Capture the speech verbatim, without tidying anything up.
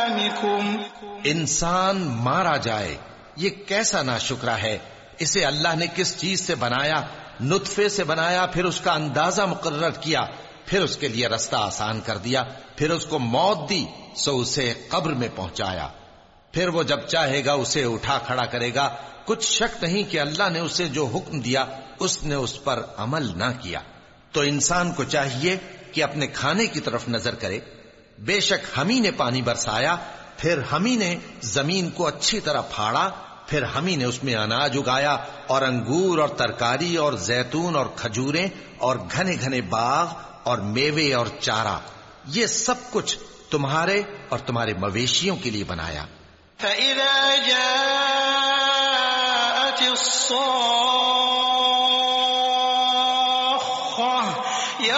أنعامكم इंसान मारा जाए, ये कैसा नाशुक्रा है. इसे अल्लाह ने किस चीज से बनाया? नुतफे से बनाया, फिर उसका अंदाजा मुकर्रर किया, फिर उसके लिए रास्ता आसान कर दिया, फिर उसको मौत दी, सो उसे कब्र में पहुंचाया, फिर वो जब चाहेगा उसे उठा खड़ा करेगा. कुछ शक नहीं कि अल्लाह ने उसे जो हुक्म दिया उसने उस पर अमल ना किया. तो इंसान को चाहिए कि अपने खाने की तरफ नजर करे. बेशक हम ही ने पानी बरसाया, फिर हम ही ने जमीन को अच्छी तरह फाड़ा, फिर हम ही ने उसमें अनाज उगाया और अंगूर और तरकारी और जैतून और खजूरें और घने घने बाग और मेवे और चारा. ये सब कुछ तुम्हारे और तुम्हारे मवेशियों के लिए बनाया. فإذا جاءت الصاخة